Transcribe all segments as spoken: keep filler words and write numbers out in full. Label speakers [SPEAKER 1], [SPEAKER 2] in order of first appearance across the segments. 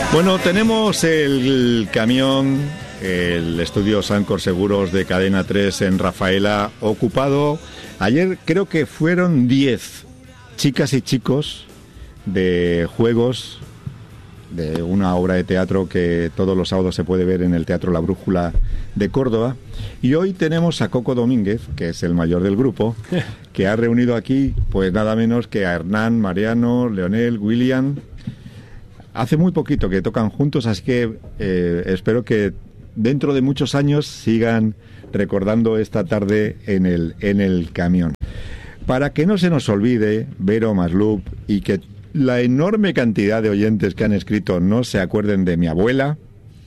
[SPEAKER 1] Bueno, tenemos el camión, el estudio Sancor Seguros de Cadena tres en Rafaela ocupado. Ayer creo que fueron diez chicas y chicos de juegos de una obra de teatro que todos los sábados se puede ver en el Teatro La Brújula de Córdoba. Y hoy tenemos a Coco Domínguez, que es el mayor del grupo, que ha reunido aquí pues nada menos que a Hernán, Mariano, Leonel, William. Hace muy poquito que tocan juntos, así que eh, espero que dentro de muchos años sigan recordando esta tarde en el, en el camión. Para que no se nos olvide, Vero Maslup, y que la enorme cantidad de oyentes que han escrito no se acuerden de mi abuela,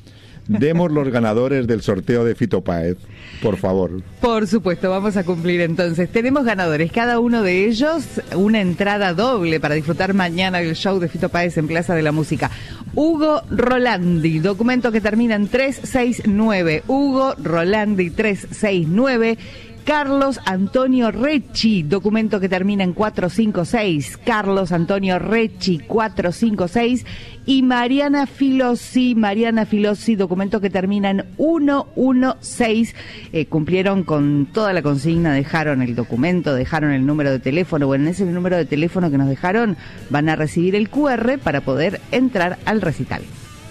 [SPEAKER 1] demos los ganadores del sorteo de Fito Páez, por favor.
[SPEAKER 2] Por supuesto, vamos a cumplir entonces. Tenemos ganadores, cada uno de ellos una entrada doble para disfrutar mañana el show de Fito Páez en Plaza de la Música. Hugo Rolandi, documento que termina en tres seis nueve. Hugo Rolandi tres seis nueve. Carlos Antonio Recci, documento que termina en cuatro cinco seis. Carlos Antonio Recci, cuatro cinco seis. Y Mariana Filosi, Mariana Filosi, documento que termina en uno uno seis. Eh, cumplieron con toda la consigna, dejaron el documento, dejaron el número de teléfono. Bueno, en ese número de teléfono que nos dejaron van a recibir el cu erre para poder entrar al recital.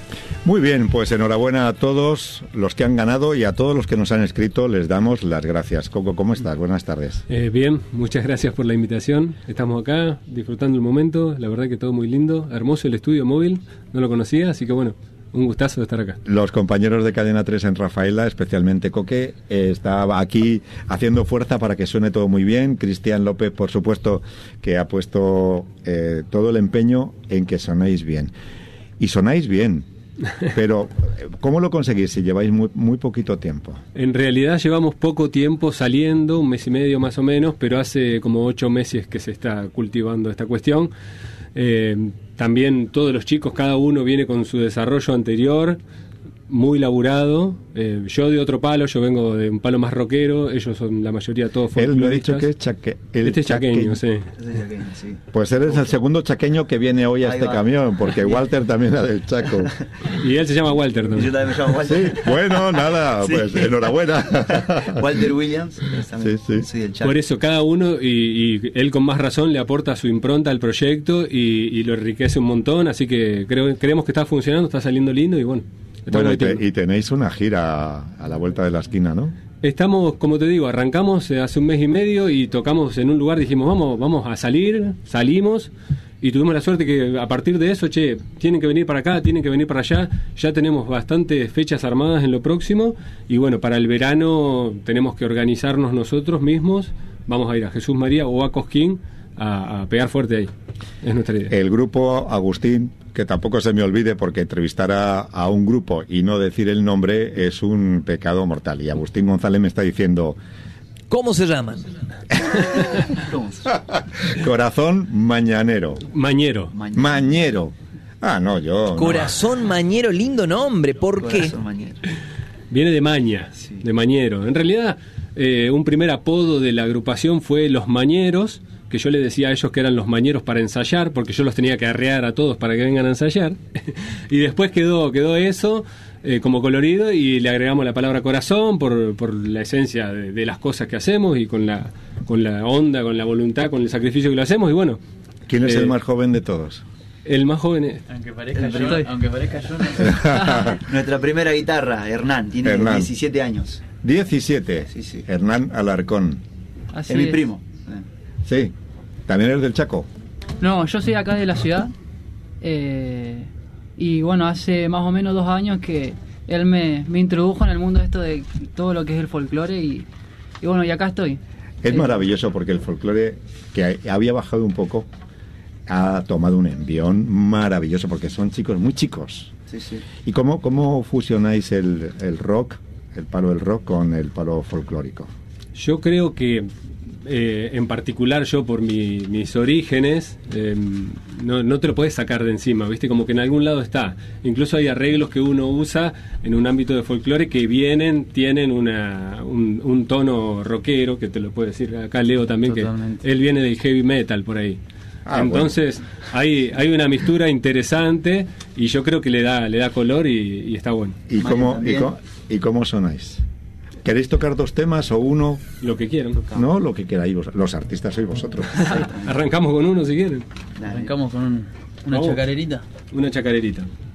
[SPEAKER 1] Muy bien, pues enhorabuena a todos los que han ganado y a todos los que nos han escrito les damos las gracias. Coco, ¿cómo estás? Buenas tardes.
[SPEAKER 3] Eh, bien, muchas gracias por la invitación. Estamos acá disfrutando el momento, la verdad que todo muy lindo, hermoso el estudio móvil, no lo conocía, así que bueno, un gustazo de estar acá.
[SPEAKER 1] Los compañeros de Cadena tres en Rafaela, especialmente Coque, eh, estaba aquí haciendo fuerza para que suene todo muy bien. Cristian López, por supuesto, que ha puesto eh, todo el empeño en que sonéis bien. Y sonáis bien. Pero, ¿cómo lo conseguís si lleváis muy, muy poquito tiempo?
[SPEAKER 3] En realidad llevamos poco tiempo saliendo, un mes y medio más o menos, pero hace como ocho meses que se está cultivando esta cuestión. Eh, también todos los chicos, cada uno viene con su desarrollo anterior, muy laburado. Eh, yo de otro palo, yo vengo de un palo más rockero, ellos son la mayoría todos folcloristas.
[SPEAKER 1] Él me ha dicho que es chaque, el
[SPEAKER 3] este es chaqueño,
[SPEAKER 1] chaqueño.
[SPEAKER 3] sí.
[SPEAKER 4] Este es chaqueño, sí.
[SPEAKER 1] Pues él es el segundo chaqueño que viene hoy a
[SPEAKER 4] Ahí
[SPEAKER 1] este
[SPEAKER 4] va.
[SPEAKER 1] camión, porque Walter también era del Chaco.
[SPEAKER 3] Y él se llama Walter
[SPEAKER 4] Y
[SPEAKER 3] también.
[SPEAKER 4] yo también me llamo Walter.
[SPEAKER 1] Sí, bueno, nada,
[SPEAKER 4] Sí.
[SPEAKER 1] pues enhorabuena.
[SPEAKER 4] Walter Williams. También,
[SPEAKER 1] Sí, sí.
[SPEAKER 4] Soy del Chaco.
[SPEAKER 3] Por eso cada uno, y, y él con más razón, le aporta su impronta al proyecto y, y lo enriquece un montón, así que creo, creemos que está funcionando, está saliendo lindo y bueno.
[SPEAKER 1] Bueno, y, te-
[SPEAKER 3] metiendo.
[SPEAKER 1] y tenéis una gira a la vuelta de la esquina, ¿no?
[SPEAKER 3] Estamos, como te digo, arrancamos eh, hace un mes y medio y tocamos en un lugar, dijimos, vamos, vamos a salir, salimos y tuvimos la suerte que a partir de eso, che, tienen que venir para acá, tienen que venir para allá, ya tenemos bastantes fechas armadas en lo próximo y bueno, para el verano tenemos que organizarnos nosotros mismos, vamos a ir a Jesús María o a Cosquín a, a pegar fuerte ahí, es nuestra idea.
[SPEAKER 1] El grupo Agustín, que tampoco se me olvide porque entrevistar a, a un grupo y no decir el nombre es un pecado mortal. Y Agustín González me está diciendo...
[SPEAKER 5] ¿Cómo se llaman?
[SPEAKER 4] ¿Cómo se llama?
[SPEAKER 1] Corazón Mañanero.
[SPEAKER 3] Mañero.
[SPEAKER 4] Mañana.
[SPEAKER 1] Mañero. Ah, no, yo... no.
[SPEAKER 5] Corazón Mañero, lindo nombre. ¿Por qué?
[SPEAKER 4] Corazón Mañero.
[SPEAKER 3] Viene de Maña,
[SPEAKER 4] Sí.
[SPEAKER 3] de Mañero. En realidad, eh, un primer apodo de la agrupación fue Los Mañeros, que yo le decía a ellos que eran los mañeros para ensayar, porque yo los tenía que arrear a todos para que vengan a ensayar. Y después quedó, quedó eso eh, como colorido y le agregamos la palabra corazón por, por la esencia de, de las cosas que hacemos y con la, con la onda, con la voluntad, con el sacrificio que lo hacemos. Y bueno,
[SPEAKER 1] ¿Quién es
[SPEAKER 3] eh,
[SPEAKER 1] el más joven de todos?
[SPEAKER 3] el más joven es...
[SPEAKER 6] Aunque parezca
[SPEAKER 4] El
[SPEAKER 6] yo,
[SPEAKER 4] primer-
[SPEAKER 6] aunque parezca yo, no.
[SPEAKER 4] Nuestra primera guitarra, Hernán, tiene
[SPEAKER 1] Hernán.
[SPEAKER 4] diecisiete años.
[SPEAKER 1] diecisiete.
[SPEAKER 4] Sí, sí.
[SPEAKER 1] Hernán Alarcón.
[SPEAKER 6] Así
[SPEAKER 4] Es mi primo.
[SPEAKER 1] Sí. ¿También eres del Chaco?
[SPEAKER 6] No, yo soy acá de la ciudad. eh, y bueno, hace más o menos dos años que él me, me introdujo en el mundo esto de todo lo que es el folclore. Y, y bueno, y acá estoy.
[SPEAKER 1] Es
[SPEAKER 6] Eh,
[SPEAKER 1] maravilloso porque el folclore, que había bajado un poco, ha tomado un envión maravilloso porque son chicos muy chicos.
[SPEAKER 4] Sí, sí.
[SPEAKER 1] ¿Y cómo, cómo fusionáis el, el rock, el palo del rock, con el palo folclórico?
[SPEAKER 3] Yo creo que, eh, en particular yo por mi- mis orígenes, eh, no, no te lo puedes sacar de encima, ¿viste? Como que en algún lado está. Incluso hay arreglos que uno usa en un ámbito de folclore que vienen, tienen una, un, un tono rockero, que te lo puede decir acá Leo también,
[SPEAKER 6] Totalmente.
[SPEAKER 3] que él viene del heavy metal por ahí.
[SPEAKER 1] Ah,
[SPEAKER 3] Entonces hay, hay una mixtura interesante y yo creo que le da, le da color y, y está bueno.
[SPEAKER 1] ¿Y
[SPEAKER 4] Mario
[SPEAKER 1] cómo, y,
[SPEAKER 4] también.
[SPEAKER 1] cómo, ¿Y cómo sonáis? ¿Queréis tocar dos temas o uno?
[SPEAKER 3] Lo que quieran.
[SPEAKER 1] No, lo que queráis. vos- Los artistas sois vosotros.
[SPEAKER 3] Arrancamos con uno si quieren.
[SPEAKER 4] Dale.
[SPEAKER 6] Arrancamos con un- una
[SPEAKER 3] Vamos.
[SPEAKER 6] chacarerita.
[SPEAKER 3] Una chacarerita.